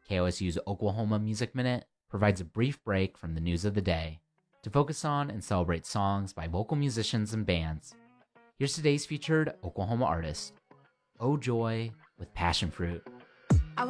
KOSU's Oklahoma Music Minute provides a brief break from the news of the day to focus on and celebrate songs by vocal musicians and bands. Here's today's featured Oklahoma artist, Oh Joy with Passion Fruit.